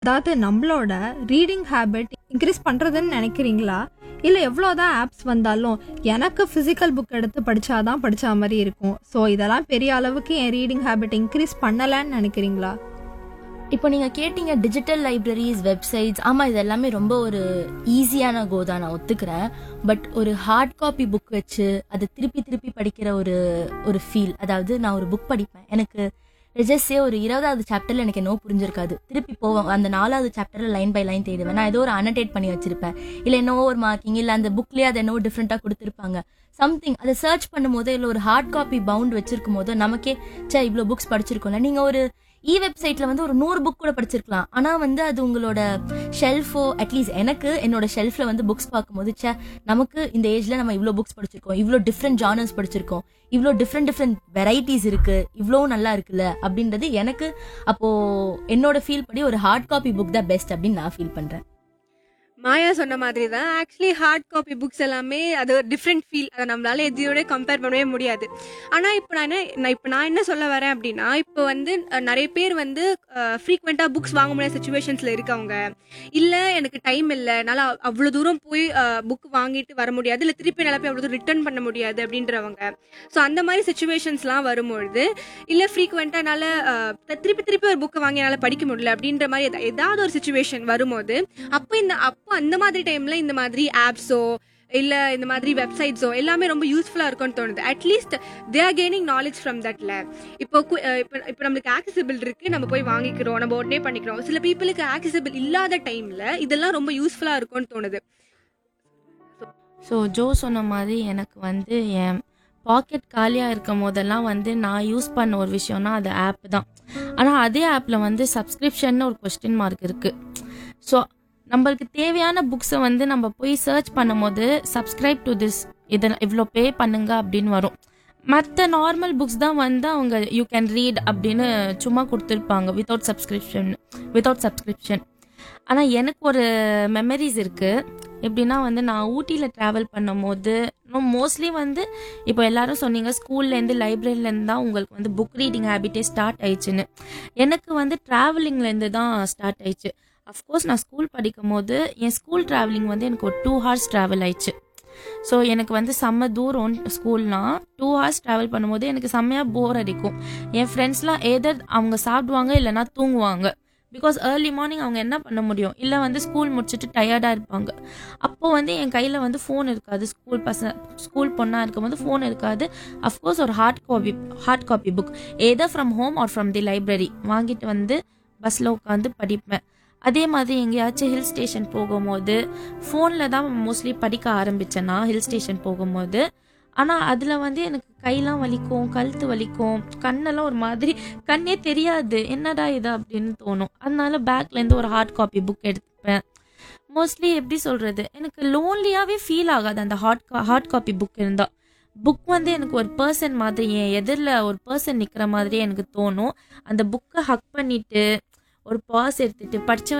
அதாவது நம்மளோட reading habit increase பண்ணுறதுன்னு நினைக்கிறீங்களா? இல்லை எவ்வளோதான் ஆப்ஸ் வந்தாலும் எனக்கு ஃபிசிக்கல் புக் எடுத்து படித்தாதான் படித்த மாதிரி இருக்கும், ஸோ இதெல்லாம் பெரிய அளவுக்கு என் ரீடிங் ஹேபிட் இன்க்ரீஸ் பண்ணலைன்னு நினைக்கிறீங்களா? இப்போ நீங்கள் கேட்டீங்க டிஜிட்டல் லைப்ரரிஸ், வெப்சைட்ஸ். ஆமாம், இது எல்லாமே ரொம்ப ஒரு ஈஸியான கோ தான், நான் ஒத்துக்கிறேன். பட் ஒரு ஹார்ட் காப்பி புக் வச்சு அதை திருப்பி திருப்பி படிக்கிற ஒரு ஃபீல், அதாவது நான் ஒரு புக் படிப்பேன், எனக்கு ரெஜஸ்ஸே ஒரு 20வது சாப்டர்ல எனக்கு என்னவோ புரிஞ்சிருக்காது, திருப்பி போவேன் அந்த 4வது சாப்டர்ல லைன் பை லைன் தேடுவேன். நான் ஏதோ ஒரு அனடேட் பண்ணி வச்சிருப்பேன், இல்லை என்னவோ ஒரு மார்க்கிங், இல்லை அந்த புக்லேயே அதை என்னவோ டிஃப்ரெண்ட்டாக கொடுத்துருப்பாங்க சம்திங். அதை சர்ச் பண்ணும் போது இல்லை ஒரு ஹார்ட் காப்பி பவுண்ட் வச்சிருக்கும் போது நமக்கே இவ்வளோ புக்ஸ் படிச்சிருக்கோம்ல. நீங்கள் ஒரு வெப்சைட்ல வந்து ஒரு 100 புக் கூட படிச்சிருக்கலாம், ஆனா வந்து அது உங்களோட ஷெல்ஃபோ, அட்லீஸ்ட் எனக்கு என்னோட ஷெல்ஃப்ல வந்து புக்ஸ் பார்க்கும்போது நமக்கு இந்த ஏஜ்ல நம்ம இவ்வளோ புக்ஸ் படிச்சிருக்கோம், இவ்வளோ டிஃப்ரெண்ட் ஜானர்ஸ் படிச்சிருக்கோம், இவ்வளோ டிஃப்ரெண்ட் வெரைட்டிஸ் இருக்கு, இவ்வளோ நல்லா இருக்குல்ல அப்படின்றது எனக்கு அப்போ என்னோட ஃபீல் படி ஒரு ஹார்ட் காப்பி புக் தான் பெஸ்ட் அப்படின்னு நான் ஃபீல் பண்றேன். மாயா சொன்ன மாதிரி தான் ஆக்சுவலி ஹார்ட் காப்பி புக்ஸ் எல்லாமே அது ஒரு டிஃப்ரெண்ட் ஃபீல், அதை நம்மளால எதையோட கம்பேர் பண்ணவே முடியாது. ஆனால் இப்போ நான் என்ன சொல்ல வரேன் அப்படின்னா, இப்போ வந்து நிறைய பேர் வந்து ஃப்ரீக்வெண்ட்டாக புக்ஸ் வாங்க முடியாத சுச்சுவேஷன்ஸில் இருக்கவங்க, இல்லை எனக்கு டைம் இல்லை, என்னால் அவ்வளோ தூரம் போய் புக் வாங்கிட்டு வர முடியாது, இல்லை திருப்பி என்னால் போய் அவ்வளோ தூரம் ரிட்டர்ன் பண்ண முடியாது அப்படின்றவங்க. ஸோ அந்த மாதிரி சுச்சுவேஷன்ஸ்லாம் வரும்பொழுது, இல்லை ஃப்ரீக்வெண்ட்டாக என்னால் திருப்பி ஒரு புக்கை வாங்கி என்னால் படிக்க முடியல அப்படின்ற மாதிரி ஏதாவது ஒரு சுச்சுவேஷன் வரும்போது அப்போ அந்த மாதிரி டைம்ல இந்த மாதிரி ஆப்ஸோ இல்ல இந்த மாதிரி வெப்சைட்ஸோ எல்லாமே ரொம்ப யூஸ்ஃபுல்லா இருக்கும்னு தோணுது. At least they are gaining knowledge from தட்ல. இப்போ நம்மளுக்கு ஆக்சசிபிள் இருக்கு, நம்ம போய் வாங்கிக்கிறோம், நம்ம உடனே பண்ணிக்கிறோம். சில பீப்புளுக்கு ஆக்சசிபிள் இல்லாத டைம்ல இதெல்லாம் ரொம்ப யூஸ்ஃபுல்லா இருக்கும்னு தோணுது. ஸோ ஜோ சொன்ன மாதிரி எனக்கு வந்து என் பாக்கெட் காலியாக இருக்கும் போதெல்லாம் வந்து நான் யூஸ் பண்ண ஒரு விஷயம்னா அது ஆப் தான். ஆனால் அதே ஆப்பில் வந்து சப்ஸ்கிரிப்ஷன் ஒரு கொஸ்டின் மார்க் இருக்குது. ஸோ நம்மளுக்கு தேவையான புக்ஸை வந்து நம்ம போய் சர்ச் பண்ணும் போது சப்ஸ்கிரைப் டு திஸ், இதை இவ்வளோ பே பண்ணுங்க அப்படின்னு வரும். மற்ற நார்மல் புக்ஸ் தான் வந்து அவங்க யூ கேன் ரீட் அப்படின்னு சும்மா கொடுத்துருப்பாங்க வித்தவுட் சப்ஸ்கிரிப்ஷன். ஆனால் எனக்கு ஒரு மெமரிஸ் இருக்குது. எப்படின்னா வந்து நான் ஊட்டியில் ட்ராவல் பண்ணும் போது மோஸ்ட்லி வந்து இப்போ எல்லாரும் சொன்னீங்க ஸ்கூல்லேருந்து லைப்ரரியிலேருந்து தான் உங்களுக்கு வந்து புக் ரீடிங் ஹேபிட்டே ஸ்டார்ட் ஆயிடுச்சுன்னு. எனக்கு வந்து ட்ராவலிங்லேருந்து தான் ஸ்டார்ட் ஆயிடுச்சு. அஃப்கோர்ஸ் நான் ஸ்கூல் படிக்கும் போது என் ஸ்கூல் ட்ராவலிங் வந்து எனக்கு ஒரு 2 hours ட்ராவல் ஆயிடுச்சு. ஸோ எனக்கு வந்து செம்ம தூரம் ஸ்கூல்னால் 2 hours ட்ராவல் பண்ணும்போது எனக்கு செம்மையாக போர் அடிக்கும். என் ஃப்ரெண்ட்ஸ்லாம் ஏதர் அவங்க சாப்பிடுவாங்க இல்லைனா தூங்குவாங்க. பிகாஸ் ஏர்லி மார்னிங் அவங்க என்ன பண்ண முடியும், இல்லை வந்து ஸ்கூல் முடிச்சுட்டு டயர்டாக இருப்பாங்க. அப்போது வந்து என் கையில் வந்து ஃபோன் இருக்காது, ஸ்கூல் பொண்ணாக இருக்கும்போது ஃபோன் இருக்காது. அஃப்கோர்ஸ் ஒரு hard copy book other from home or from the library வாங்கிட்டு வந்து பஸ்ஸில் உட்காந்து படிப்பேன். அதே மாதிரி எங்கேயாச்சும் ஹில் ஸ்டேஷன் போகும்போது ஃபோனில் தான் மோஸ்ட்லி படிக்க ஆரம்பித்தேன்னா ஹில் ஸ்டேஷன் போகும்போது. ஆனால் அதில் வந்து எனக்கு கையெல்லாம் வலிக்கும், கழுத்து வலிக்கும், கண்ணெல்லாம் ஒரு மாதிரி கண்ணே தெரியாது, என்னடா இது அப்படின்னு தோணும். அதனால பேக்லேருந்து ஒரு ஹார்ட் காப்பி புக் எடுத்துப்பேன். மோஸ்ட்லி எப்படி சொல்கிறது, எனக்கு லோன்லியாகவே ஃபீல் ஆகாது அந்த ஹார்ட் காப்பி புக் இருந்தால். புக் வந்து எனக்கு ஒரு பர்சன் மாதிரி, என் எதிரில் ஒரு பர்சன் நிற்கிற மாதிரியே எனக்கு தோணும். அந்த புக்கை ஹக் பண்ணிவிட்டு ஒரு பாஸ் எடுத்துகிட்டு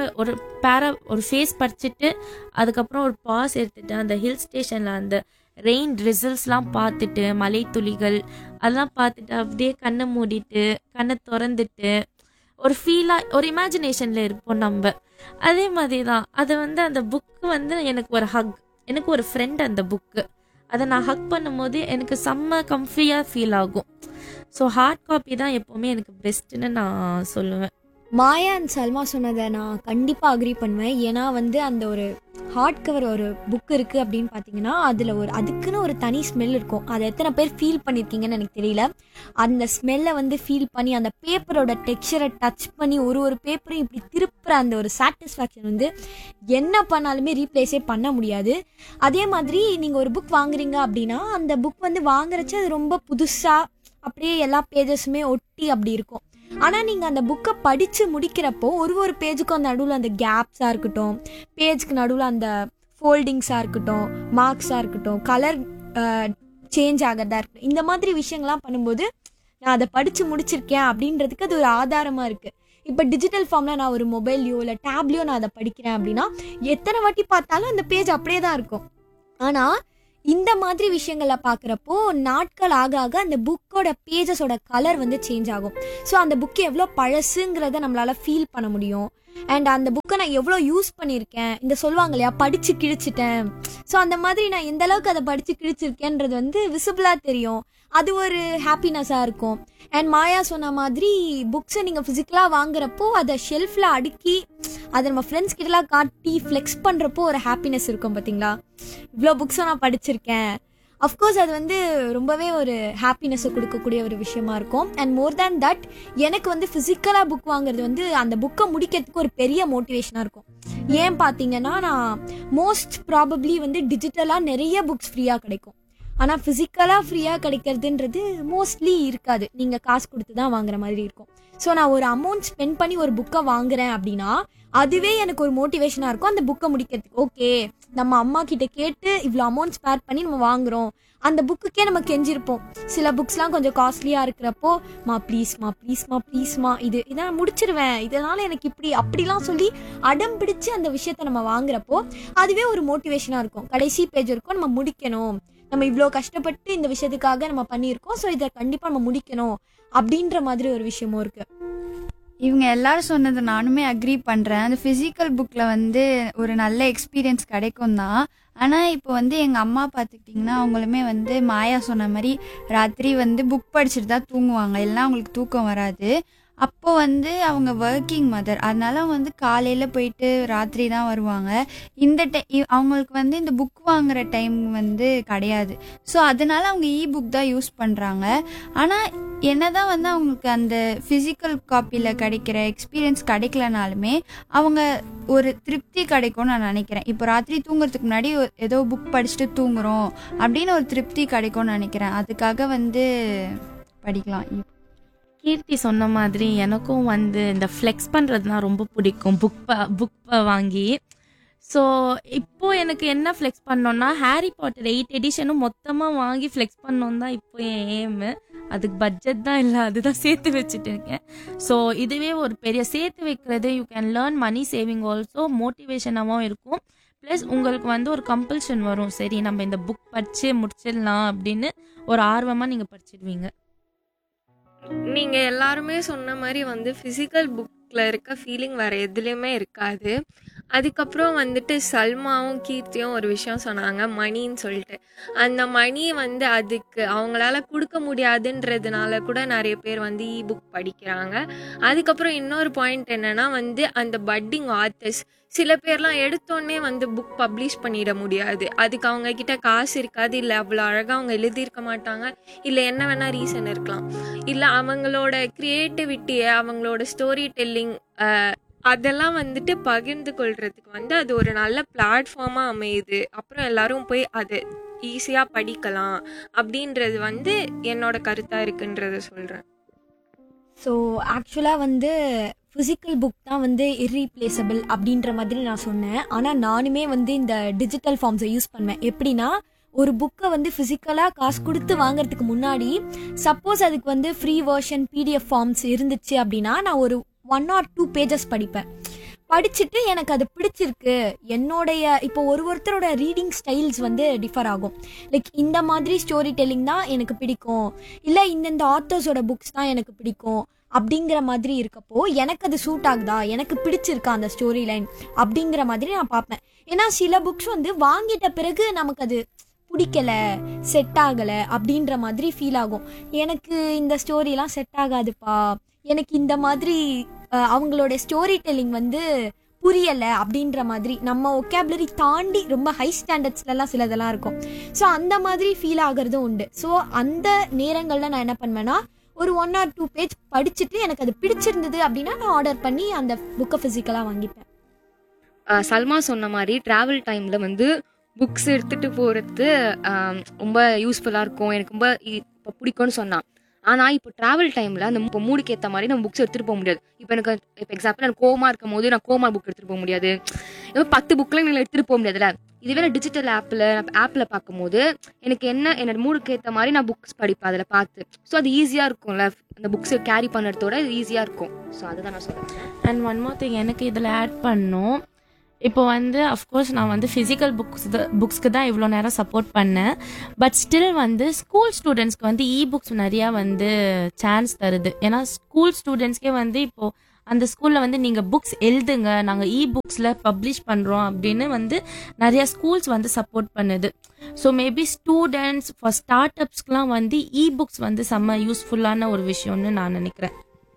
படித்த ஒரு ஃபேஸ் படிச்சுட்டு அதுக்கப்புறம் ஒரு பாஸ் எடுத்துகிட்டு அந்த ஹில் ஸ்டேஷனில் அந்த ரெயின் ரிசல்ட்ஸ்லாம் பார்த்துட்டு மலை துளிகள் அதெல்லாம் பார்த்துட்டு அப்படியே கண்ணை மூடிட்டு கண்ணை திறந்துட்டு ஒரு ஃபீலாக ஒரு இமேஜினேஷனில் இருப்போம் நம்ம. அதே மாதிரி தான் அது வந்து அந்த புக்கு வந்து எனக்கு ஒரு ஹக், எனக்கு ஒரு ஃப்ரெண்ட் அந்த புக்கு. அதை நான் ஹக் பண்ணும்போது எனக்கு செம்ம கம்ஃபியாக ஃபீல் ஆகும். ஸோ ஹார்ட் காப்பி தான் எப்போவுமே எனக்கு பெஸ்ட்டுன்னு நான் சொல்லுவேன். மாயா அண்ட் சல்மா சொன்னதை நான் கண்டிப்பாக அக்ரி பண்ணுவேன். ஏன்னா வந்து அந்த ஒரு ஹார்ட் கவர் ஒரு புக் இருக்குது அப்படின்னு பார்த்தீங்கன்னா அதில் அதுக்குன்னு ஒரு தனி ஸ்மெல் இருக்கும். அதை எத்தனை பேர் ஃபீல் பண்ணியிருக்கீங்கன்னு எனக்கு தெரியல. அந்த ஸ்மெல்லை வந்து ஃபீல் பண்ணி அந்த பேப்பரோட டெக்ஸ்சரை டச் பண்ணி ஒரு பேப்பரையும் இப்படி திருப்புற அந்த ஒரு சாட்டிஸ்ஃபேக்ஷன் வந்து என்ன பண்ணாலுமே ரீப்ளேஸே பண்ண முடியாது. அதே மாதிரி நீங்கள் ஒரு புக் வாங்குறீங்க அப்படின்னா அந்த புக் வந்து வாங்குறச்சு அது ரொம்ப புதுசாக அப்படியே எல்லா பேஜஸுமே ஒட்டி அப்படி இருக்கும். ஆனால் நீங்கள் அந்த புக்கை படித்து முடிக்கிறப்போ ஒரு பேஜுக்கும் அந்த நடுவில் அந்த கேப்ஸாக இருக்கட்டும், பேஜுக்கு நடுவில் அந்த ஃபோல்டிங்ஸாக இருக்கட்டும், மார்க்ஸாக இருக்கட்டும், கலர் சேஞ்ச் ஆகிறதா இருக்கட்டும், இந்த மாதிரி விஷயங்கள்லாம் பண்ணும்போது நான் அதை படித்து முடிச்சிருக்கேன் அப்படின்றதுக்கு அது ஒரு ஆதாரமாக இருக்குது. இப்போ டிஜிட்டல் ஃபார்மில் நான் ஒரு மொபைல்லையோ இல்லை டேப்லையோ நான் அதை படிக்கிறேன் அப்படின்னா எத்தனை வாட்டி பார்த்தாலும் அந்த பேஜ் அப்படியே தான் இருக்கும். ஆனால் இந்த மாதிரி விஷயங்களை பார்க்குறப்போ நாட்கள் ஆக ஆக அந்த புக்கோட பேஜஸோட கலர் வந்து சேஞ்ச் ஆகும். ஸோ அந்த புக்கு எவ்வளோ பழசுங்கிறத நம்மளால் ஃபீல் பண்ண முடியும். அண்ட் அந்த புக்கை நான் எவ்வளோ யூஸ் பண்ணியிருக்கேன், இந்த சொல்லுவாங்க இல்லையா படித்து கிழிச்சிட்டேன். ஸோ அந்த மாதிரி நான் எந்த அளவுக்கு அதை படித்து கிழிச்சிருக்கேன்றது வந்து விசிபிளாக தெரியும். அது ஒரு ஹாப்பினஸாக இருக்கும். அண்ட் மாயா சொன்ன மாதிரி புக்ஸை நீங்கள் ஃபிசிக்கலாக வாங்குறப்போ அதை ஷெல்ஃபில் அடுக்கி அதை நம்ம ஃப்ரெண்ட்ஸ் கிட்டலாம் காட்டி ஃப்ளெக்ஸ் பண்ணுறப்போ ஒரு ஹாப்பினஸ் இருக்கும் பார்த்தீங்களா. இவ்வளோ புக்ஸை நான் படிச்சிருக்கேன். அஃப்கோர்ஸ் அது வந்து ரொம்பவே ஒரு ஹாப்பினஸை கொடுக்கக்கூடிய ஒரு விஷயமா இருக்கும். அண்ட் மோர் தேன் தட் எனக்கு வந்து ஃபிசிக்கலாக புக் வாங்குறது வந்து அந்த புக்கை முடிக்கிறதுக்கு ஒரு பெரிய மோட்டிவேஷனாக இருக்கும். ஏன் பார்த்தீங்கன்னா நான் மோஸ்ட் ப்ராபப்ளி வந்து டிஜிட்டலாக நிறைய புக்ஸ் ஃப்ரீயாக கிடைக்கும். ஆனால் ஃபிசிக்கலாக ஃப்ரீயாக கிடைக்கிறதுன்றது மோஸ்ட்லி இருக்காது, நீங்கள் காசு கொடுத்து தான் வாங்குற மாதிரி இருக்கும். ஸோ நான் ஒரு அமௌண்ட் ஸ்பெண்ட் பண்ணி ஒரு புக்கை வாங்குறேன் அப்படின்னா அதுவே எனக்கு ஒரு மோட்டிவேஷனாக இருக்கும் அந்த புக்கை முடிக்கிறதுக்கு. ஓகே, நம்ம அம்மா கிட்ட கேட்டு இவ்வளோ அமௌண்ட் ஸ்பேர் பண்ணி நம்ம வாங்குறோம். அந்த புக்குக்கே நம்ம கெஞ்சிருப்போம். சில புக்ஸ்லாம் கொஞ்சம் காஸ்ட்லியாக இருக்கிறப்போ ப்ளீஸ்மா இதை நான் முடிச்சிருவேன், இதனால் எனக்கு இப்படி அப்படிலாம் சொல்லி அடம் பிடிச்சி அந்த விஷயத்தை நம்ம வாங்குறப்போ அதுவே ஒரு மோட்டிவேஷனாக இருக்கும். கடைசி பேஜ் இருக்கும், நம்ம முடிக்கணும், நம்ம இவ்வளோ கஷ்டப்பட்டு இந்த விஷயத்துக்காக நம்ம பண்ணியிருக்கோம், ஸோ இதை கண்டிப்பாக நம்ம முடிக்கணும் அப்படின்ற மாதிரி ஒரு விஷயமும் இருக்குது. இவங்க எல்லாரும் சொன்னதை நானுமே அக்ரி பண்ணுறேன். அந்த ஃபிசிக்கல் புக்கில் வந்து ஒரு நல்ல எக்ஸ்பீரியன்ஸ் கிடைக்கும் தான். ஆனால் இப்போ வந்து எங்கள் அம்மா பார்த்துக்கிட்டிங்கன்னா அவங்களுமே வந்து மாயா சொன்ன மாதிரி ராத்திரி வந்து புக் படிச்சுட்டு தான் தூங்குவாங்க, இல்லைன்னா அவங்களுக்கு தூக்கம் வராது. அப்போ வந்து அவங்க ஒர்க்கிங் மதர், அதனால அவங்க வந்து காலையில் போயிட்டு ராத்திரி தான் வருவாங்க. இந்த அவங்களுக்கு வந்து இந்த புக் வாங்குற டைம் வந்து கிடையாது. ஸோ அதனால அவங்க புக் தான் யூஸ் பண்ணுறாங்க. ஆனால் என்னதான் வந்து அவங்களுக்கு அந்த ஃபிசிக்கல் காப்பியில் கிடைக்கிற எக்ஸ்பீரியன்ஸ் கிடைக்கலனாலுமே அவங்க ஒரு திருப்தி கிடைக்கும்னு நான் நினைக்கிறேன். இப்போ ராத்திரி தூங்குறதுக்கு முன்னாடி ஏதோ புக் படிச்சுட்டு தூங்குறோம் அப்படின்னு ஒரு திருப்தி கிடைக்கும்னு நினைக்கிறேன். அதுக்காக வந்து படிக்கலாம். கீர்த்தி சொன்ன மாதிரி எனக்கும் வந்து இந்த ஃப்ளெக்ஸ் பண்ணுறதுனா ரொம்ப பிடிக்கும், புக் வாங்கி. ஸோ இப்போது எனக்கு என்ன ஃப்ளெக்ஸ் பண்ணோன்னா ஹாரி பாட்டர் 8 எடிஷனும் மொத்தமாக வாங்கி ஃப்ளெக்ஸ் பண்ணோன்னு தான் இப்போ என் எய்மு. அதுக்கு பட்ஜெட் தான் இல்லை, அதுதான் சேர்த்து வச்சுட்டு இருக்கேன். ஸோ இதுவே ஒரு பெரிய சேர்த்து வைக்கிறது, you can learn money saving also, மோட்டிவேஷனாகவும் இருக்கும். ப்ளஸ் உங்களுக்கு வந்து ஒரு கம்பல்ஷன் வரும், சரி நம்ம இந்த புக் படித்து முடிச்சிடலாம் அப்படின்னு ஒரு ஆர்வமாக நீங்கள் படிச்சிடுவீங்க. நீங்கள் எல்லாருமே சொன்ன மாதிரி வந்து ஃபிசிக்கல் புக்கில் இருக்க ஃபீலிங் வேறு எதுலேயுமே இருக்காது. அதுக்கப்புறம் வந்துட்டு சல்மாவும் கீர்த்தியும் ஒரு விஷயம் சொன்னாங்க, மணின்னு சொல்லிட்டு. அந்த மணி வந்து அதுக்கு அவங்களால கொடுக்க முடியாதுன்றதுனால கூட நிறைய பேர் வந்து புக் படிக்கிறாங்க. அதுக்கப்புறம் இன்னொரு பாயிண்ட் என்னென்னா வந்து அந்த பட்டிங் ஆர்டிஸ்ட் சில பேர்லாம் எடுத்தோடனே வந்து புக் பப்ளிஷ் பண்ணிட முடியாது, அதுக்கு அவங்க கிட்ட காசு இருக்காது, இல்லை அவ்வளோ அழகாக அவங்க எழுதியிருக்க மாட்டாங்க, இல்லை என்ன வேணால் ரீசன் இருக்கலாம், இல்லை அவங்களோட க்ரியேட்டிவிட்டியை அவங்களோட ஸ்டோரி டெல்லிங் அதெல்லாம் வந்துட்டு பகிர்ந்து கொள்றதுக்கு வந்து அது ஒரு நல்ல பிளாட்ஃபார்மாக அமையுது. அப்புறம் எல்லாரும் போய் அது ஈஸியாக படிக்கலாம் அப்படின்றது வந்து என்னோட கருத்தாக இருக்குன்றத சொல்கிறேன். ஸோ ஆக்சுவலாக வந்து ஃபிசிக்கல் புக் தான் வந்து இர்ரீப்ளேசபிள் அப்படின்ற மாதிரி நான் சொன்னேன். ஆனால் நானுமே வந்து இந்த டிஜிட்டல் ஃபார்ம்ஸை யூஸ் பண்ணுவேன். எப்படின்னா ஒரு புக்கை வந்து ஃபிசிக்கலாக காசு கொடுத்து வாங்குறதுக்கு முன்னாடி சப்போஸ் அதுக்கு வந்து ஃப்ரீ வெர்ஷன் PDF ஃபார்ம்ஸ் இருந்துச்சு அப்படின்னா நான் ஒரு 1 or 2 pages படிப்பேன். படிச்சுட்டு எனக்கு அது பிடிச்சிருக்கு, என்னோடைய இப்போ ஒருத்தரோட ரீடிங் ஸ்டைல்ஸ் வந்து டிஃபர் ஆகும். லைக் இந்த மாதிரி ஸ்டோரி டெல்லிங் தான் எனக்கு பிடிக்கும், இல்லை இந்தந்த ஆத்தர்ஸோட புக்ஸ் தான் எனக்கு பிடிக்கும் அப்படிங்கிற மாதிரி இருக்கப்போ எனக்கு அது சூட் ஆகுதா, எனக்கு பிடிச்சிருக்கா அந்த ஸ்டோரி லைன் அப்படிங்கிற மாதிரி நான் பார்ப்பேன். ஏன்னா சில புக்ஸ் வந்து வாங்கிட்ட பிறகு நமக்கு அது பிடிக்கல, செட் ஆகலை அப்படின்ற மாதிரி ஃபீல் ஆகும். எனக்கு இந்த ஸ்டோரிலாம் செட் ஆகாதுப்பா, எனக்கு இந்த மாதிரி அவங்களோட ஸ்டோரி டெல்லிங் வந்து புரியலை அப்படின்ற மாதிரி நம்ம ஒகேபுலரி தாண்டி ரொம்ப ஹை ஸ்டாண்டர்ட்ஸ்லாம் சிலதெல்லாம் இருக்கும். ஸோ அந்த மாதிரி ஃபீல் ஆகிறதும் உண்டு. ஸோ அந்த நேரங்களில் நான் என்ன பண்ணுவேன்னா ஒரு 1 or 2 பேஜ் படிச்சுட்டு எனக்கு அது பிடிச்சிருந்தது அப்படின்னா நான் ஆர்டர் பண்ணி அந்த புக்கை ஃபிசிக்கலாக வாங்கிப்பேன். சல்மா சொன்ன மாதிரி ட்ராவல் டைமில் வந்து புக்ஸ் எடுத்துகிட்டு போகிறது ரொம்ப யூஸ்ஃபுல்லாக இருக்கும், எனக்கு ரொம்ப இப்போ பிடிக்கும்னு சொன்னான். ஆனால் இப்போ ட்ராவல் டைமில் அந்த இப்போ மூடுக்கு ஏற்ற மாதிரி நம்ம புக்ஸ் எடுத்துகிட்டு போக முடியாது. இப்போ எனக்கு இப்போ எக்ஸாம்பிள் நான் கோமா இருக்கும் போது நான் கோமா புக் எடுத்துகிட்டு போக முடியாது, இப்போ 10 புக்கில் என்னால் எடுத்துகிட்டு போக முடியாதுல்ல. இதுவே நான் டிஜிட்டல் ஆப்பில் பார்க்கும்போது எனக்கு என்னோட மூடுக்கு ஏற்ற மாதிரி நான் புக்ஸ் படிப்பேன் அதில் பார்த்து. ஸோ அது ஈஸியாக இருக்கும்ல, அந்த புக்ஸை கேரி பண்ணுறதோட இது ஈஸியாக இருக்கும். ஸோ அதுதான் நான் சொல்கிறேன். அண்ட் ஒன் மோர் திங் எனக்கு இதில் ஆட் பண்ணும், இப்போ வந்து அஃப்கோர்ஸ் நான் வந்து ஃபிசிக்கல் புக்ஸ்க்கு தான் இவ்வளோ நேரம் சப்போர்ட் பண்ணேன். பட் ஸ்டில் வந்து ஸ்கூல் ஸ்டூடெண்ட்ஸ்க்கு வந்து புக்ஸ் நிறையா வந்து சான்ஸ் தருது. ஏன்னா ஸ்கூல் ஸ்டூடெண்ட்ஸ்க்கே வந்து இப்போது அந்த ஸ்கூலில் வந்து நீங்கள் புக்ஸ் எழுதுங்க, நாங்கள் புக்ஸில் பப்ளிஷ் பண்ணுறோம் அப்படின்னு வந்து நிறைய ஸ்கூல்ஸ் வந்து சப்போர்ட் பண்ணுது. So maybe students for start அப்ஸ்க்குலாம் வந்து புக்ஸ் வந்து செம்ம யூஸ்ஃபுல்லான ஒரு விஷயம்னு நான் நினைக்கிறேன்.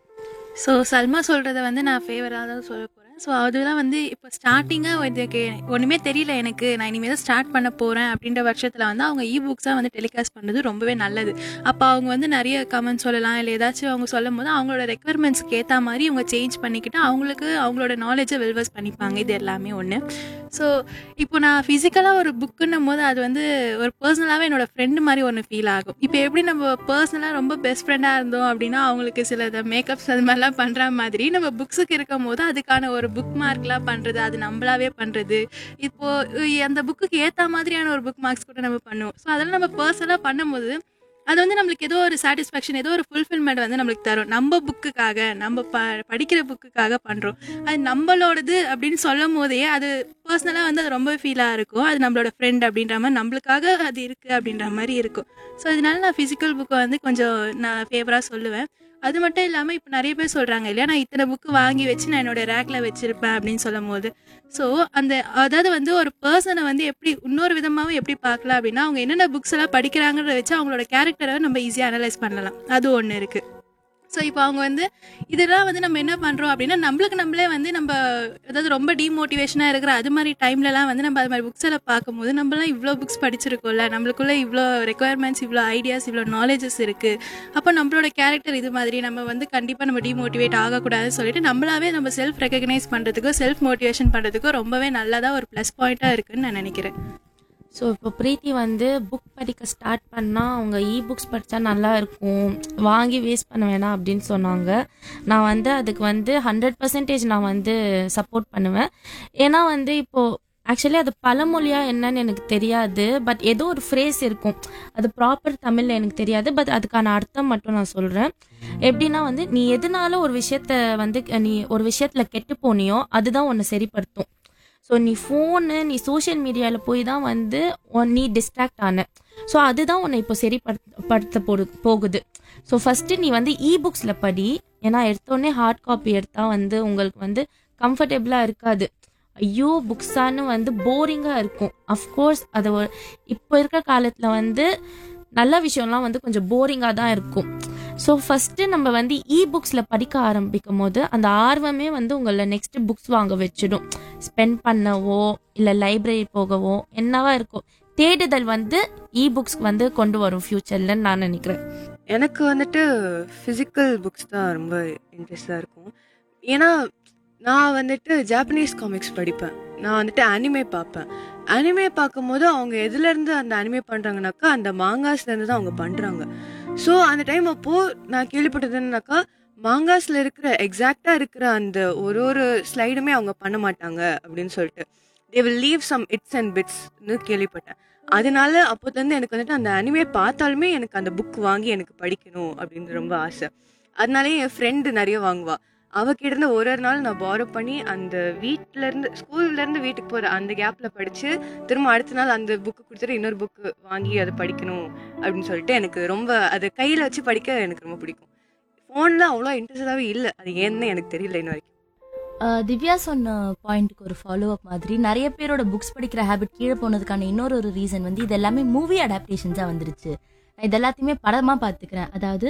ஸோ சல்மா சொல்கிறத வந்து நான் ஃபேவராக தான் சொல்ல போகிறேன். ஸோ அதுதான் வந்து இப்போ ஸ்டார்டிங்காக இதுக்கு ஒன்றுமே தெரியல, எனக்கு நான் இனிமேல் தான் ஸ்டார்ட் பண்ண போகிறேன் அப்படின்ற பட்சத்தில் வந்து அவங்க புக்ஸாக வந்து டெலிகாஸ்ட் பண்ணுறது ரொம்பவே நல்லது. அப்போ அவங்க வந்து நிறைய கமெண்ட் சொல்லலாம், இல்லை ஏதாச்சும் அவங்க சொல்லும் போது அவங்களோட ரெக்குயர்மெண்ட்ஸ்க்கு ஏற்ற மாதிரி அவங்க சேஞ்ச் பண்ணிக்கிட்டு அவங்களுக்கு அவங்களோட நாலேஜை வெல்வர்ஸ் பண்ணிப்பாங்க. இது எல்லாமே ஒன்று. ஸோ இப்போ நான் ஃபிசிக்கலாக ஒரு புக்குன்னும் போது அது வந்து ஒரு பர்சனலாகவே என்னோடய ஃப்ரெண்டு மாதிரி ஒன்று ஃபீல் ஆகும். இப்போ எப்படி நம்ம பர்சனலாக ரொம்ப பெஸ்ட் ஃப்ரெண்டாக இருந்தோம் அப்படின்னா அவங்களுக்கு சில மேக்கப்ஸ் அது மாதிரிலாம் பண்ணுற மாதிரி நம்ம புக்ஸுக்கு இருக்கும் போது அதுக்கான ஒரு புக் மார்க்லாம் பண்ணுறது, அது நம்மளாவே பண்ணுறது. இப்போது அந்த புக்குக்கு ஏற்ற மாதிரியான ஒரு புக் மார்க்ஸ் கூட நம்ம பண்ணுவோம். ஸோ அதெல்லாம் நம்ம பர்சனலாக பண்ணும்போது அது வந்து நம்மளுக்கு ஏதோ ஒரு சாட்டிஸ்ஃபேக்ஷன், ஏதோ ஒரு ஃபுல்ஃபில்மெண்ட் வந்து நம்மளுக்கு தரும். நம்ம புக்குக்காக, நம்ம படிக்கிற புக்குக்காக பண்ணுறோம், அது நம்மளோடது அப்படின்னு சொல்லும் போதே அது பர்சனலாக வந்து அது ரொம்ப ஃபீலாக இருக்கும். அது நம்மளோட ஃப்ரெண்ட் அப்படின்ற மாதிரி, நம்மளுக்காக அது இருக்குது அப்படின்ற மாதிரி இருக்கும். ஸோ அதனால நான் ஃபிசிக்கல் புக்கை வந்து கொஞ்சம் நான் ஃபேவராக சொல்லுவேன். அது மட்டும் இல்லாமல் இப்போ நிறைய பேர் சொல்கிறாங்க இல்லையா, நான் இத்தனை புக்கு வாங்கி வச்சு நான் என்னோடய ரேக்கில் வச்சுருப்பேன் அப்படின்னு சொல்லும் போது, ஸோ அதாவது வந்து ஒரு பர்சனை வந்து எப்படி இன்னொரு விதமாகவும் எப்படி பார்க்கலாம் அப்படின்னா, அவங்க என்னென்ன புக்ஸ் எல்லாம் படிக்கிறாங்கிறத வச்சு அவங்களோட கேரக்டரை நம்ம ஈஸியாக அனலைஸ் பண்ணலாம். அது ஒன்று இருக்குது. ஸோ இப்போ அவங்க வந்து இதெல்லாம் வந்து நம்ம என்ன பண்ணுறோம் அப்படின்னா, நம்மளே வந்து நம்ம அதாவது ரொம்ப டிமோட்டிவேஷனாக இருக்கிற அது மாதிரி டைம்லலாம் வந்து நம்ம அது மாதிரி புக்ஸ் எல்லாம் பார்க்கும்போது நம்மளாம் இவ்வளோ புக்ஸ் படிச்சிருக்கோம்ல, நம்மளுக்குள்ளே இவ்வளோ ரெக்குயர்மெண்ட்ஸ், இவ்வளோ ஐடியாஸ், இவ்வளோ நாலேஜஸ் இருக்குது. அப்போ நம்மளோட கேரக்டர் இது மாதிரி நம்ம வந்து கண்டிப்பாக நம்ம டிமோட்டிவேட் ஆகக்கூடாதுன்னு சொல்லிட்டு நம்மளாவே நம்ம செல்ஃப் ரெகக்னைஸ் பண்ணுறதுக்கோ செல்ஃப் மோட்டிவேஷன் பண்ணுறதுக்கோ ரொம்பவே நல்லதாக ஒரு ப்ளஸ் பாயிண்ட்டாக இருக்குதுன்னு நான் நினைக்கிறேன். ஸோ இப்போ பிரீத்தி வந்து புக் படிக்க ஸ்டார்ட் பண்ணால் அவங்க புக்ஸ் படித்தா நல்லா இருக்கும், வாங்கி வேஸ்ட் பண்ண வேணாம் அப்படின்னு சொன்னாங்க. நான் வந்து அதுக்கு வந்து 100% நான் வந்து சப்போர்ட் பண்ணுவேன். ஏன்னா வந்து இப்போது ஆக்சுவலி அது பழமொழியாக என்னன்னு எனக்கு தெரியாது, பட் ஏதோ ஒரு ஃப்ரேஸ் இருக்கும், அது ப்ராப்பர் தமிழில் எனக்கு தெரியாது, பட் அதுக்கான அர்த்தம் மட்டும் நான் சொல்கிறேன். எப்படின்னா வந்து நீ எதனால ஒரு விஷயத்த வந்து நீ ஒரு விஷயத்தில் கெட்டு போனியோ அதுதான் உன்னை சரிப்படுத்தும். ஸோ நீ ஃபோனு, நீ சோஷியல் மீடியாவில் போய் தான் வந்து நீ டிஸ்ட்ராக்ட் ஆன. ஸோ அதுதான் உன்னை இப்போ சரிப்படுத்த போகுது. ஸோ ஃபஸ்ட்டு நீ வந்து புக்ஸில் படி. ஏன்னா எடுத்தோடனே ஹார்ட் காப்பி எடுத்தால் வந்து உங்களுக்கு வந்து கம்ஃபர்டபுளாக இருக்காது. ஐயோ புக்ஸான்னு வந்து போரிங்காக இருக்கும். அஃப்கோர்ஸ் அது இப்போ இருக்கிற காலத்தில் வந்து நல்ல விஷயம்லாம் வந்து கொஞ்சம் போரிங்காக தான் இருக்கும். ஸோ ஃபஸ்ட்டு நம்ம வந்து புக்ஸில் படிக்க ஆரம்பிக்கும் போது அந்த ஆர்வமே வந்து உங்களை நெக்ஸ்ட் புக்ஸ் வாங்க வச்சிடும். ஸ்பெண்ட் பண்ணவோ இல்லை லைப்ரரி போகவோ என்னவா இருக்கும், தேடுதல் வந்து புக்ஸ்க்கு வந்து கொண்டு வரும் ஃப்யூச்சர்லன்னு நான் நினைக்கிறேன். எனக்கு வந்துட்டு ஃபிசிக்கல் புக்ஸ் தான் ரொம்ப இன்ட்ரெஸ்டாக இருக்கும். ஏன்னா நான் வந்துட்டு ஜாப்பனீஸ் காமிக்ஸ் படிப்பேன், நான் வந்துட்டு அனிமே பார்ப்பேன். அனிமே பார்க்கும்போது அவங்க எதுலேருந்து அந்த அனிமே பண்ணுறாங்கனாக்கா அந்த மாங்காஸ்லேருந்து தான் அவங்க பண்ணுறாங்க. ஸோ அந்த டைம் அப்போது நான் கேள்விப்பட்டதுன்னாக்கா மாங்காஸில் இருக்கிற எக்ஸாக்டாக இருக்கிற அந்த ஒரு ஸ்லைடுமே அவங்க பண்ண மாட்டாங்க அப்படின்னு சொல்லிட்டு they will leave some its and bitsன்னு கேள்விப்பட்டேன். அதனால அப்போதுலேருந்து எனக்கு வந்துட்டு அந்த அனிமே பார்த்தாலுமே எனக்கு அந்த புக் வாங்கி எனக்கு படிக்கணும் அப்படின்னு ரொம்ப ஆசை. அதனாலே என் ஃப்ரெண்டு நிறைய வாங்குவா. அவகிட்ட ஒரு நாள் நான் பாரோ பண்ணி அந்த வீட்டிலேருந்து ஸ்கூல்லேருந்து வீட்டுக்கு போகிற அந்த கேப்பில் படித்து திரும்ப அடுத்த நாள் அந்த புக்கு கொடுத்துட்டு இன்னொரு புக்கு வாங்கி அதை படிக்கணும் அப்படின்னு சொல்லிட்டு எனக்கு ரொம்ப அதை கையில் வச்சு படிக்க எனக்கு ரொம்ப பிடிக்கும். ஃபோனில் அவ்வளோ இன்ட்ரெஸ்டாகவே இல்லை, அது ஏன்னு எனக்கு தெரியல இன்ன வரைக்கும். திவ்யா சொன்ன பாயிண்ட்டுக்கு ஒரு ஃபாலோ அப் மாதிரி நிறைய பேரோட புக்ஸ் படிக்கிற ஹேபிட் கீழே போனதுக்கான இன்னொரு ரீசன் வந்து இது எல்லாமே மூவி அடாப்டேஷன்ஸாக வந்துருச்சு. நான் இது எல்லாத்தையுமே படமாக பார்த்துக்கிறேன். அதாவது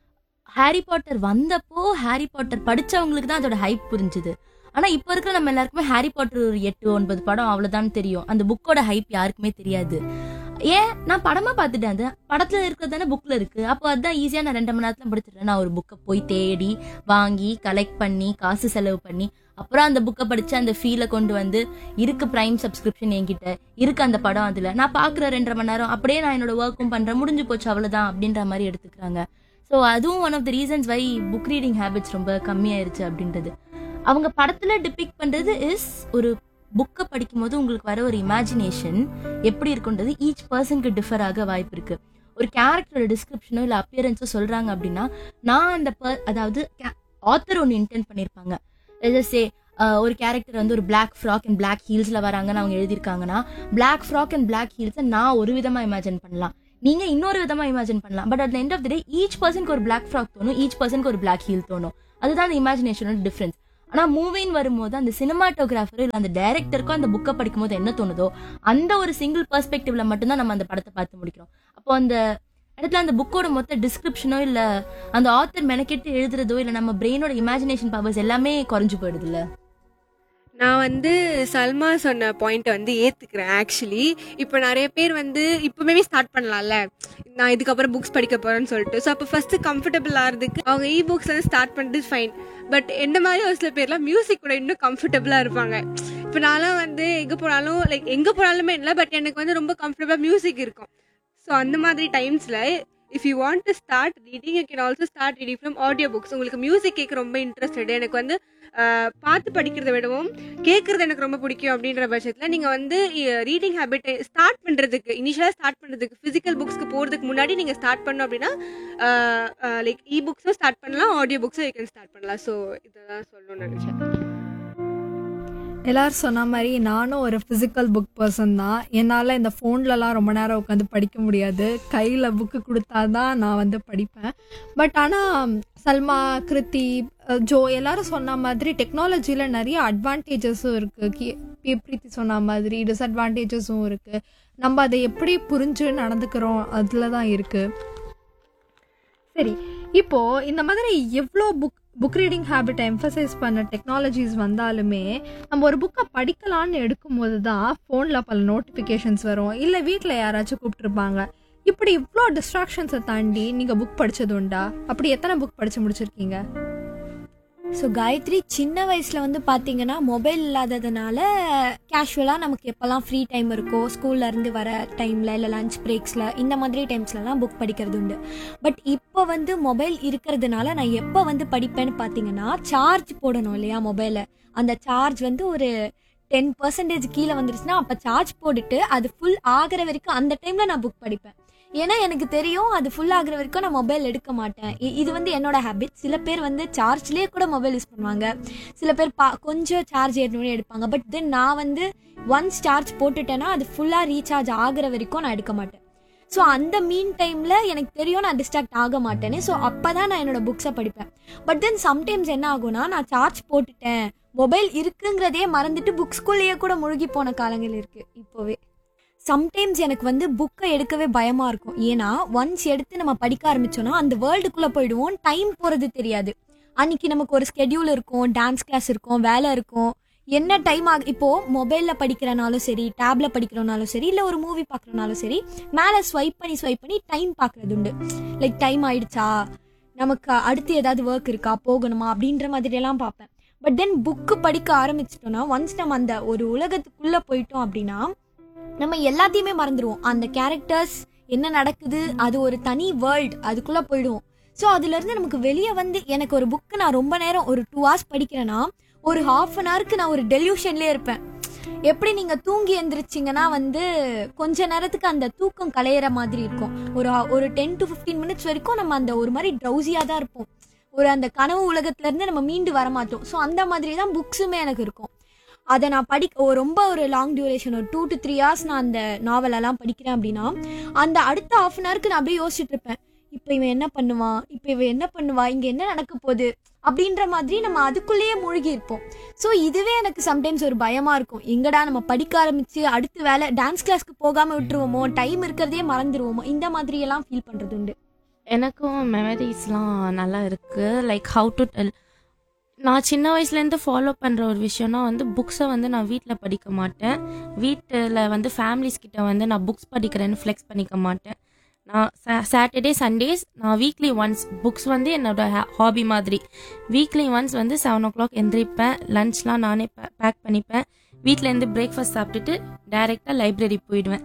ஹாரி பாட்டர் வந்தப்போ ஹாரி பாட்டர் படித்தவங்களுக்கு தான் அதோட ஹைப் புரிஞ்சுது. ஆனால் இப்போ இருக்கிற நம்ம எல்லாருக்குமே ஹாரி பாட்டர் ஒரு 8-9 படம் அவ்வளோதான் தெரியும். அந்த புக்கோட ஹைப் யாருக்குமே தெரியாது. ஏன், நான் படமாக பார்த்துட்டேன், அது படத்தில் இருக்கிறது தானே புக்கில் இருக்குது. அப்போ அதுதான் ஈஸியாக நான் 2 மணி நேரத்தில் படிச்சிடுறேன். நான் ஒரு புக்கை போய் தேடி வாங்கி கலெக்ட் பண்ணி காசு செலவு பண்ணி அப்புறம் அந்த புக்கை படித்து அந்த ஃபீலை கொண்டு வந்து இருக்கு ப்ரைம் சப்ஸ்கிரிப்ஷன் என்கிட்ட இருக்கு, அந்த படம் அதில் நான் பார்க்குற 2.5 மணி நேரம் அப்படியே நான் என்னோட ஒர்க்கும் பண்ணுறேன், முடிஞ்சு போச்சு அவ்வளோதான் அப்படின்ற மாதிரி எடுத்துக்கிறாங்க. ஸோ அதுவும் one of the reasons why book reading habits ரொம்ப கம்மியாயிருச்சு அப்படின்றது. அவங்க படத்தில் டிபிக் பண்ணுறது இஸ் ஒரு புக்கை படிக்கும் போது உங்களுக்கு வர ஒரு இமேஜினேஷன் எப்படி இருக்குன்றது ஈச் பர்சனுக்கு டிஃபர் ஆக வாய்ப்பு இருக்கு. ஒரு கேரக்டரோட டிஸ்கிரிப்ஷனோ இல்லை அப்பியரன்ஸோ சொல்றாங்க அப்படின்னா நான் அந்த அதாவது ஆத்தர் ஒன்று இன்டென்ட் பண்ணியிருப்பாங்க. சே ஒரு கேரக்டர் வந்து ஒரு பிளாக் ஃப்ராக் அண்ட் பிளாக் ஹீல்ஸில் வராங்கன்னு அவங்க எழுதியிருக்காங்கன்னா பிளாக் ஃப்ராக் அண்ட் பிளாக் ஹீல்ஸை நான் ஒரு விதமாக இமேஜின் பண்ணலாம், நீங்கள் இன்னொரு விதமாக இமேஜின் பண்ணலாம். But at the end of the day each பர்சனுக்கு ஒரு பிளாக் ஃப்ராக் தோணும், ஈச் பர்சனுக்கு ஒரு பிளாக் ஹீல் தோணும். அதுதான் அந்த இமேஜினேஷனோட டிஃப்ரென்ஸ். ஆனா மூவின்னு வரும்போது அந்த சினிமாட்டோகிராஃபர் இல்ல அந்த டைரக்டருக்கும் அந்த புக்கை படிக்கும் போது என்ன தோணுதோ அந்த ஒரு சிங்கிள் பெர்ஸ்பெக்டிவ்ல மட்டும்தான் நம்ம அந்த படத்தை பார்த்து முடிக்கிறோம். அப்போ அந்த இடத்துல அந்த புக்கோட மொத்த டிஸ்கிரிப்ஷனோ இல்ல அந்த ஆத்தர் மெனக்கெட்டு எழுதுறதோ இல்ல நம்ம பிரெயினோட இமேஜினேஷன் பவர்ஸ் எல்லாமே குறைஞ்சு போயிடுது இல்ல. நான் வந்து சல்மா சொன்ன பாயிண்ட்டை வந்து ஏற்றுக்கிறேன். ஆக்சுவலி இப்போ நிறைய பேர் வந்து இப்போவே ஸ்டார்ட் பண்ணலாம்ல, நான் இதுக்கப்புறம் புக்ஸ் படிக்க போகிறேன்னு சொல்லிட்டு. ஸோ அப்போ ஃபஸ்ட்டு கம்ஃபர்டபுள் ஆகிறதுக்கு அவங்க புக்ஸ் வந்து ஸ்டார்ட் பண்ணிட்டு ஃபைன். பட் என்ன மாதிரி ஒரு சில பேர்லாம் மியூசிக் கூட இன்னும் கம்ஃபர்டபுளாக இருப்பாங்க. இப்போ நான்லாம் வந்து எங்கே போனாலும் எங்கே போனாலுமே இல்லை, பட் எனக்கு வந்து ரொம்ப கம்ஃபர்டபுளாக மியூசிக் இருக்கும். ஸோ அந்த மாதிரி டைம்ஸில் if you want to start reading you can also start reading from audio books. உங்களுக்கு மியூசிக் கேட்க ரொம்ப இன்ட்ரெஸ்டட், எனக்கு வந்து பார்த்து படிக்கிறத விடவும் கேட்குறது எனக்கு ரொம்ப பிடிக்கும் அப்படின்ற பட்சத்தில் நீங்கள் வந்து ரீடிங் ஹேபிட் ஸ்டார்ட் பண்ணுறதுக்கு இனிஷியலாக ஸ்டார்ட் பண்ணுறதுக்கு ஃபிசிக்கல் புக்ஸ்க்கு போகிறதுக்கு முன்னாடி நீங்கள் ஸ்டார்ட் பண்ணோம் அப்படின்னா புக்ஸும் ஸ்டார்ட் பண்ணலாம், ஆடியோ புக்ஸும் யூ கேன் ஸ்டார்ட் பண்ணலாம். ஸோ இதெல்லாம் சொல்லணும்னு நினச்சேன். எல்லாரும் சொன்ன மாதிரி நானும் ஒரு ஃபிசிக்கல் புக் பர்சன் தான். என்னால் இந்த ஃபோன்லலாம் ரொம்ப நேரம் உட்காந்து படிக்க முடியாது, கையில் புக்கு கொடுத்தா தான் நான் வந்து படிப்பேன். பட் ஆனால் சல்மா, கிருத்தி, ஜோ எல்லாரும் சொன்ன மாதிரி டெக்னாலஜியில் நிறைய அட்வான்டேஜஸும் இருக்குது. பிரீத்தி சொன்ன மாதிரி டிஸ்அட்வான்டேஜஸும் இருக்குது. நம்ம அதை எப்படி புரிஞ்சு நடந்துக்கிறோம் அதில் தான் இருக்குது. சரி, இப்போது இந்த மாதிரி எவ்வளோ புக் ரீடிங் ஹேபிட்டை எம்ஃபசைஸ் பண்ண டெக்னாலஜிஸ் வந்தாலுமே நம்ம ஒரு புக்கை படிக்கலான்னு எடுக்கும்போது தான் ஃபோனில் பல நோட்டிஃபிகேஷன்ஸ் வரும், இல்லை வீட்டில் யாராச்சும் கூப்பிட்டுருப்பாங்க. இப்படி இவ்வளோ டிஸ்ட்ராக்ஷன்ஸை தாண்டி நீங்கள் புக் படித்தது உண்டா? அப்படி எத்தனை புக் படித்து முடிச்சிருக்கீங்க? ஸோ காயத்ரி, சின்ன வயசில் வந்து பார்த்தீங்கன்னா மொபைல் இல்லாததுனால கேஷுவலாக நமக்கு எப்போல்லாம் ஃப்ரீ டைம் இருக்கோ ஸ்கூல்லேருந்து வர டைமில் இல்லை லஞ்ச் பிரேக்ஸில் இந்த மாதிரி டைம்ஸ்லலாம் புக் படிக்கிறது உண்டு. பட் இப்போ வந்து மொபைல் இருக்கிறதுனால நான் எப்போ வந்து படிப்பேன்னு பார்த்தீங்கன்னா, சார்ஜ் போடணும் இல்லையா மொபைலை, அந்த சார்ஜ் வந்து ஒரு 10% கீழே வந்துருச்சுன்னா அப்போ சார்ஜ் போட்டுட்டு அது ஃபுல் ஆகிற வரைக்கும் அந்த டைமில் நான் புக் படிப்பேன். ஏன்னா எனக்கு தெரியும் அது ஃபுல் ஆகிற வரைக்கும் நான் மொபைல் எடுக்க மாட்டேன். இது வந்து என்னோட ஹேபிட். சில பேர் வந்து சார்ஜ்லேயே கூட மொபைல் யூஸ் பண்ணுவாங்க, சில பேர் கொஞ்சம் சார்ஜ் ஏறணும்னு எடுப்பாங்க. பட் தென் நான் வந்து ஒன்ஸ் சார்ஜ் போட்டுட்டேன்னா அது ஃபுல்லாக ரீசார்ஜ் ஆகிற வரைக்கும் நான் எடுக்க மாட்டேன். ஸோ அந்த மீன் டைமில் எனக்கு தெரியும் நான் டிஸ்ட்ராக்ட் ஆக மாட்டேன்னு. ஸோ அப்போ தான் நான் என்னோட புக்ஸை படிப்பேன். பட் தென் சம்டைம்ஸ் என்ன ஆகும்னா, நான் சார்ஜ் போட்டுட்டேன், மொபைல் இருக்குங்கிறதே மறந்துட்டு புக்ஸ்குள்ளேயே கூட முழுகி போன காலங்கள் இருக்குது இப்போவே. சம்டைம்ஸ் எனக்கு வந்து புக்கை எடுக்கவே பயமாக இருக்கும். ஏன்னா ஒன்ஸ் எடுத்து நம்ம படிக்க ஆரம்பித்தோன்னா அந்த வேர்ல்டுக்குள்ளே போயிடுவோம், டைம் போகிறது தெரியாது. அன்றைக்கி நமக்கு ஒரு ஸ்கெடியூல் இருக்கும், டான்ஸ் கிளாஸ் இருக்கும், வேலை இருக்கும், என்ன டைம் இப்போது மொபைலில் படிக்கிறனாலும் சரி, டேப்பில் படிக்கிறனாலும் சரி, இல்லை ஒரு மூவி பார்க்குறனாலும் சரி, மேலே ஸ்வைப் பண்ணி டைம் பார்க்குறது உண்டு. லைக் டைம் ஆயிடுச்சா, நமக்கு அடுத்து ஏதாவது ஒர்க் இருக்கா, போகணுமா அப்படின்ற மாதிரியெல்லாம் பார்ப்பேன். பட் தென் புக்கு படிக்க ஆரம்பிச்சிட்டோன்னா ஒன்ஸ் நம்ம அந்த ஒரு உலகத்துக்குள்ளே போயிட்டோம் அப்படின்னா நம்ம எல்லாத்தையுமே மறந்துடுவோம். அந்த கேரக்டர்ஸ் என்ன நடக்குது, அது ஒரு தனி வேர்ல்டு, அதுக்குள்ளே போயிடுவோம். ஸோ அதுலேருந்து நமக்கு வெளியே வந்து எனக்கு ஒரு புக்கு நான் ரொம்ப நேரம் ஒரு 2 hours படிக்கிறேன்னா ஒரு 1/2 an hour நான் ஒரு டெல்யூஷன்லேயே இருப்பேன். எப்படி நீங்கள் தூங்கி எழுந்திரிச்சிங்கன்னா வந்து கொஞ்ச நேரத்துக்கு அந்த தூக்கம் கலையிற மாதிரி இருக்கும். ஒரு 10 to 15 minutes வரைக்கும் நம்ம அந்த ஒரு மாதிரி ட்ரௌசியாக தான் இருப்போம். ஒரு அந்த கனவு உலகத்துலேருந்து நம்ம மீண்டு வரமாட்டோம். ஸோ அந்த மாதிரி தான் புக்ஸுமே எனக்கு இருக்கும். அதை நான் ரொம்ப ஒரு லாங் டியூரேஷன், ஒரு 2 to 3 hours நான் அந்த நாவலெல்லாம் படிக்கிறேன் அப்படின்னா அந்த அடுத்த 1/2 an hour நான் அப்படியே யோசிச்சுட்டு இருப்பேன், இப்போ இவன் என்ன பண்ணுவா, இங்கே என்ன நடக்க போகுது அப்படின்ற மாதிரி நம்ம அதுக்குள்ளேயே மூழ்கி இருப்போம். ஸோ இதுவே எனக்கு சம்டைம்ஸ் ஒரு பயமாக இருக்கும், எங்கடா நம்ம படிக்க ஆரம்பித்து அடுத்து வேலை டான்ஸ் கிளாஸ்க்கு போகாமல் விட்டுருவோமோ, டைம் இருக்கிறதே மறந்துடுவோமோ, இந்த மாதிரியெல்லாம் ஃபீல் பண்ணுறது உண்டு. எனக்கும் மெமரிஸ்லாம் நல்லா இருக்குது. லைக் ஹவு டு டெல், நான் சின்ன வயசுலேருந்து ஃபாலோ பண்ணுற ஒரு விஷயம்னா வந்து புக்ஸை வந்து நான் வீட்டில் படிக்க மாட்டேன். வீட்டில் வந்து ஃபேமிலிஸ் கிட்ட வந்து நான் புக்ஸ் படிக்கிறேன்னு ஃப்ளெக்ஸ் பண்ணிக்க மாட்டேன். நான் சாட்டர்டே சண்டேஸ் நான் வீக்லி ஒன்ஸ் புக்ஸ் வந்து என்னோட ஹாபி மாதிரி வீக்லி ஒன்ஸ் வந்து 7 o'clock எந்திரிப்பேன். லன்ச்லாம் நானே பேக் பண்ணிப்பேன். வீட்டிலேருந்து பிரேக்ஃபாஸ்ட் சாப்பிட்டுட்டு டைரெக்டாக லைப்ரரி போயிடுவேன்.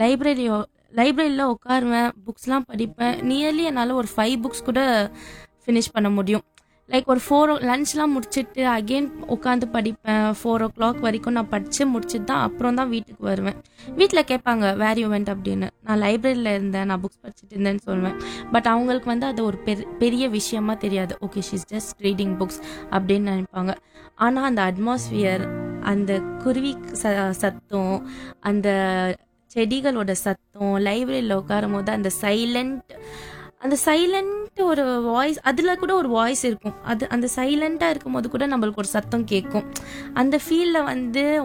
லைப்ரரியில் உட்காருவேன், புக்ஸ்லாம் படிப்பேன். நியர்லி என்னால் ஒரு 5 books கூட ஃபினிஷ் பண்ண முடியும். லைக் ஒரு 4 லன்ச்லாம் முடிச்சுட்டு அகெயின் உட்காந்து படிப்பேன். 4 o'clock வரைக்கும் நான் படித்து முடிச்சுட்டு தான் அப்புறம் தான் வீட்டுக்கு வருவேன். வீட்டில் கேட்பாங்க வேர் யூ வெண்ட் அப்படின்னு. நான் லைப்ரரியில் இருந்தேன், நான் புக்ஸ் படிச்சுட்டு இருந்தேன்னு சொல்லுவேன். பட் அவங்களுக்கு வந்து அது ஒரு பெரிய விஷயமா தெரியாது. Okay, she's just reading books அப்படின்னு நினைப்பாங்க. ஆனால் அந்த அட்மாஸ்பியர், அந்த குருவி சத்தம், அந்த செடிகளோட சத்தம், லைப்ரரியில் உட்காரும் போது அந்த சைலண்ட், அந்த சைலண்ட் ஒரு வாய்ஸ், அதில் கூட ஒரு வாய்ஸ் இருக்கும். அது அந்த சைலண்ட்டாக இருக்கும் போது கூட நம்மளுக்கு ஒரு சத்தம் கேட்கும். அந்த ஃபீலில் வந்து